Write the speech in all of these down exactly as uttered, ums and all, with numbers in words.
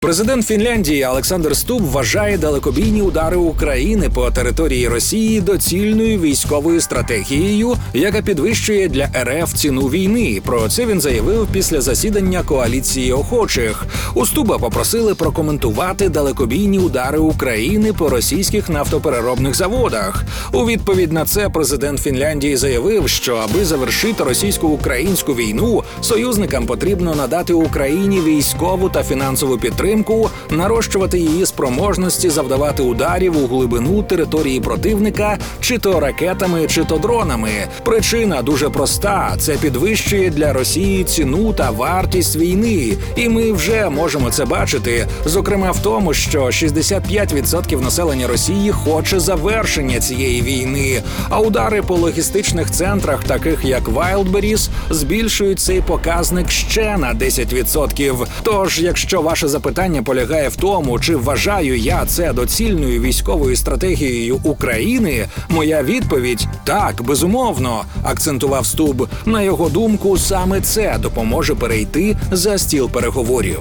Президент Фінляндії Олександр Стуб вважає далекобійні удари України по території Росії доцільною військовою стратегією, яка підвищує для РФ ціну війни. Про це він заявив після засідання коаліції охочих. У Стуба попросили прокоментувати далекобійні удари України по російських нафтопереробних заводах. У відповідь на це президент Фінляндії заявив, що аби завершити російсько-українську війну, союзникам потрібно надати Україні військову та фінансову підтримку, нарощувати її спроможності завдавати ударів у глибину території противника чи то ракетами, чи то дронами. Причина дуже проста – це підвищує для Росії ціну та вартість війни. І ми вже можемо це бачити, зокрема в тому, що шістдесят п'ять відсотків населення Росії хоче завершення цієї війни, а удари по логістичних центрах, таких як Вайлдберріс, збільшують цей показник ще на десять відсотків. Тож, якщо ваше запитання полягає в тому, чи вважаю я це доцільною військовою стратегією України, моя відповідь – так, безумовно, акцентував Стуб. На його думку, саме це допоможе перейти за стіл переговорів.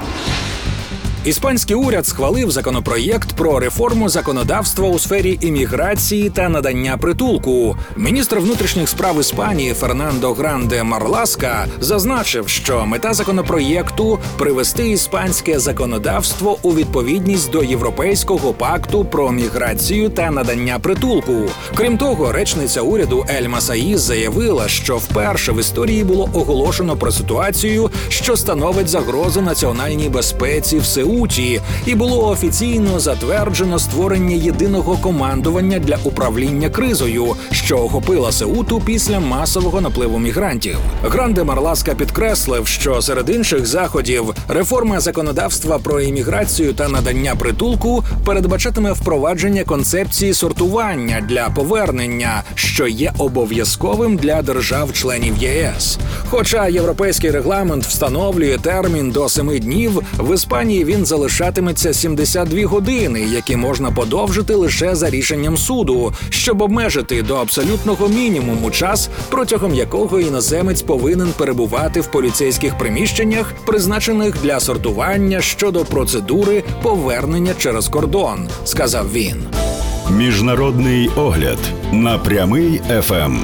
Іспанський уряд схвалив законопроєкт про реформу законодавства у сфері імміграції та надання притулку. Міністр внутрішніх справ Іспанії Фернандо Гранде Марласка зазначив, що мета законопроєкту – привести іспанське законодавство у відповідність до Європейського пакту про міграцію та надання притулку. Крім того, речниця уряду Ельма Саїз заявила, що вперше в історії було оголошено про ситуацію, що становить загрозу національній безпеці в Сеулі, і було офіційно затверджено створення єдиного командування для управління кризою, що охопила Сеуту після масового напливу мігрантів. Гранде Марласка підкреслив, що серед інших заходів реформа законодавства про імміграцію та надання притулку передбачатиме впровадження концепції сортування для повернення, що є обов'язковим для держав-членів ЄС. Хоча європейський регламент встановлює термін до семи днів, в Іспанії він залишатиметься сімдесят дві години, які можна подовжити лише за рішенням суду, щоб обмежити до абсолютного мінімуму час, протягом якого іноземець повинен перебувати в поліцейських приміщеннях, призначених для сортування щодо процедури повернення через кордон, сказав він. Міжнародний огляд на Прямий еф ем.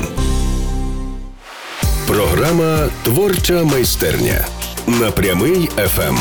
Програма «Творча майстерня» на Прямий еф ем.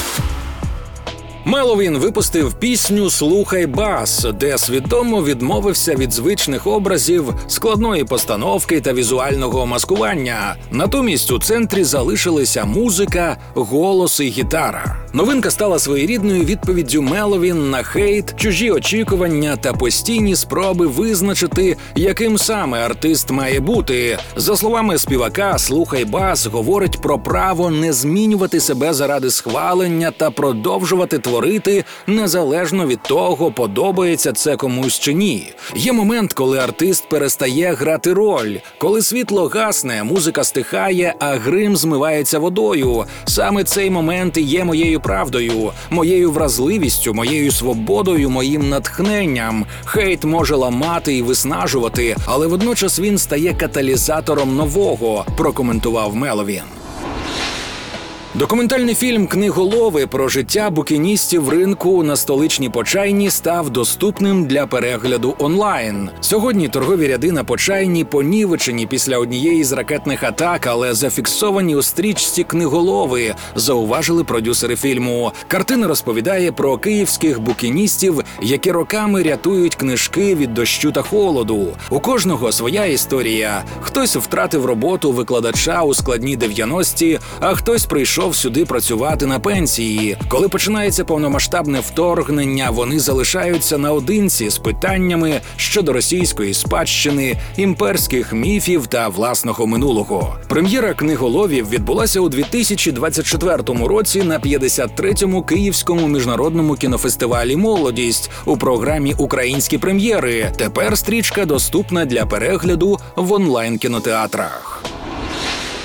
Меловін випустив пісню «Слухай бас», де свідомо відмовився від звичних образів, складної постановки та візуального маскування. Натомість у центрі залишилися музика, голос і гітара. Новинка стала своєрідною відповіддю Меловін на хейт, чужі очікування та постійні спроби визначити, яким саме артист має бути. За словами співака, «Слухай бас» говорить про право не змінювати себе заради схвалення та продовжувати творити незалежно від того, подобається це комусь чи ні. Є момент, коли артист перестає грати роль, коли світло гасне, музика стихає, а грим змивається водою. Саме цей момент і є моєю правдою, моєю вразливістю, моєю свободою, моїм натхненням. Хейт може ламати і виснажувати, але водночас він стає каталізатором нового, прокоментував Меловін. Документальний фільм «Книголови» про життя букіністів ринку на столичній Почайні став доступним для перегляду онлайн. Сьогодні торгові ряди на Почайні понівечені після однієї з ракетних атак, але зафіксовані у стрічці «Книголови», зауважили продюсери фільму. Картина розповідає про київських букіністів, які роками рятують книжки від дощу та холоду. У кожного своя історія. Хтось втратив роботу викладача у складні дев'яності, а хтось прийшов сюди працювати на пенсії. Коли починається повномасштабне вторгнення, вони залишаються наодинці з питаннями щодо російської спадщини, імперських міфів та власного минулого. Прем'єра «Книголовів» відбулася у дві тисячі двадцять четвертому році на п'ятдесят третьому Київському міжнародному кінофестивалі «Молодість» у програмі «Українські прем'єри». Тепер стрічка доступна для перегляду в онлайн-кінотеатрах.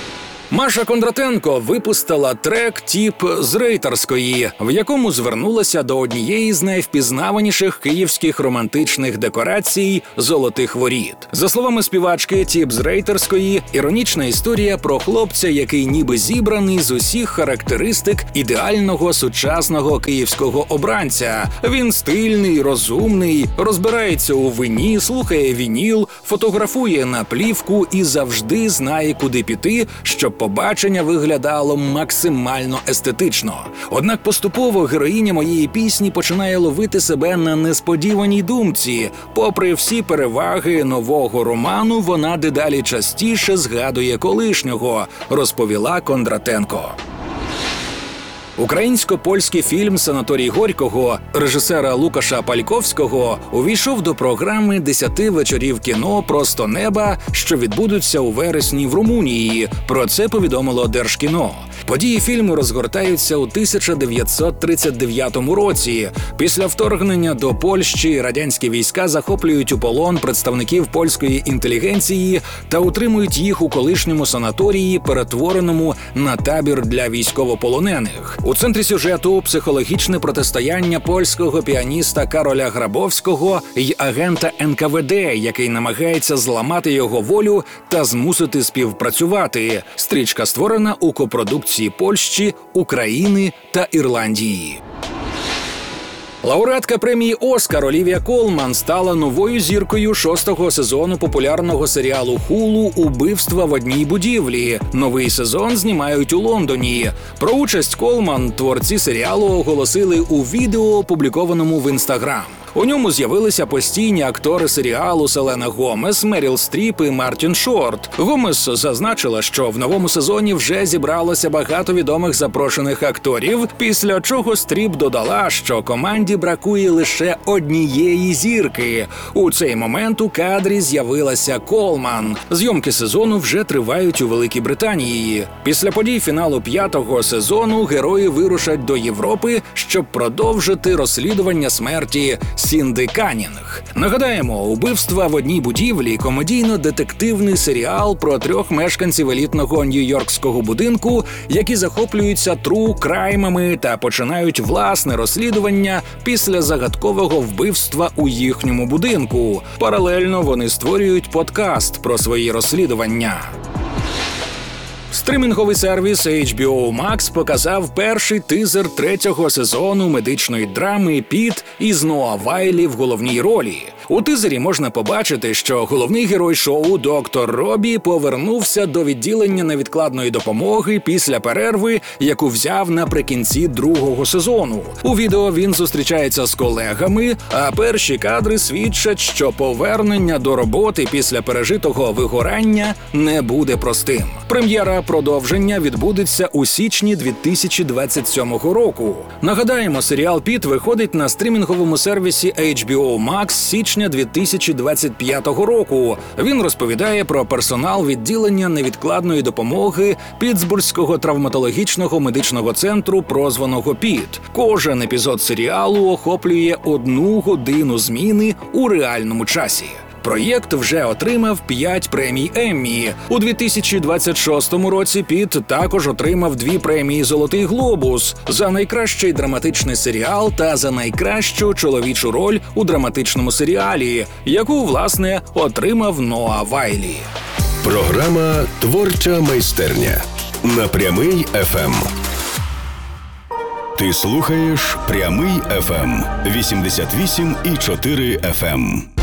Маша Кондратенко випустила трек «Тіп» з Рейтерської, в якому звернулася до однієї з найвпізнаваніших київських романтичних декорацій «Золотих воріт». За словами співачки, «Тіп» з Рейтерської – іронічна історія про хлопця, який ніби зібраний з усіх характеристик ідеального сучасного київського обранця. Він стильний, розумний, розбирається у вині, слухає вініл, фотографує на плівку і завжди знає, куди піти, щоб побачення виглядало максимально естетично. Однак поступово героїня моєї пісні починає ловити себе на несподіваній думці. Попри всі переваги нового роману, вона дедалі частіше згадує колишнього, розповіла Кондратенко. Українсько-польський фільм «Санаторій Горького» режисера Лукаша Пальковського увійшов до програми десяти вечорів кіно «Просто неба», що відбудуться у вересні в Румунії. Про це повідомило Держкіно. Події фільму розгортаються у тисяча дев'ятсот тридцять дев'ятому році. Після вторгнення до Польщі радянські війська захоплюють у полон представників польської інтелігенції та утримують їх у колишньому санаторії, перетвореному на табір для військовополонених. У центрі сюжету психологічне протистояння польського піаніста Кароля Грабовського й агента ен ка ве де, який намагається зламати його волю та змусити співпрацювати. Стрічка створена у копродукції Польщі, України та Ірландії. Лауреатка премії «Оскар» Олівія Колман стала новою зіркою шостого сезону популярного серіалу Hulu «Убивства в одній будівлі». Новий сезон знімають у Лондоні. Про участь Колман творці серіалу оголосили у відео, опублікованому в Інстаграм. У ньому з'явилися постійні актори серіалу Селена Гомес, Меріл Стріп і Мартін Шорт. Гомес зазначила, що в новому сезоні вже зібралося багато відомих запрошених акторів, після чого Стріп додала, що команді бракує лише однієї зірки. У цей момент у кадрі з'явилася Колман. Зйомки сезону вже тривають у Великій Британії. Після подій фіналу п'ятого сезону герої вирушать до Європи, щоб продовжити розслідування смерті Сінди Канінг. Нагадаємо, «Убивства в одній будівлі» – комедійно-детективний серіал про трьох мешканців елітного нью-йоркського будинку, які захоплюються тру-краймами та починають власне розслідування після загадкового вбивства у їхньому будинку. Паралельно вони створюють подкаст про свої розслідування. Стримінговий сервіс ейч бі о Max показав перший тизер третього сезону медичної драми «Піт» із Ноа Вайлі в головній ролі. У тизері можна побачити, що головний герой шоу доктор Робі повернувся до відділення невідкладної допомоги після перерви, яку взяв наприкінці другого сезону. У відео він зустрічається з колегами, а перші кадри свідчать, що повернення до роботи після пережитого вигорання не буде простим. Прем'єра продовження відбудеться у січні дві тисячі двадцять сьомого року. Нагадаємо, серіал «Піт» виходить на стрімінговому сервісі ейч бі о Max з січня дві тисячі двадцять п'ятого року. Він розповідає про персонал відділення невідкладної допомоги Пітсбурзького травматологічного медичного центру, прозваного «Піт». Кожен епізод серіалу охоплює одну годину зміни у реальному часі. Проєкт вже отримав п'ять премій Еммі. У дві тисячі двадцять шостому році Піт також отримав дві премії «Золотий глобус» за найкращий драматичний серіал та за найкращу чоловічу роль у драматичному серіалі, яку, власне, отримав Ноа Вайлі. Програма «Творча майстерня» на Прямий еф ем. Ти слухаєш Прямий еф ем вісімдесят вісім і чотири еф ем.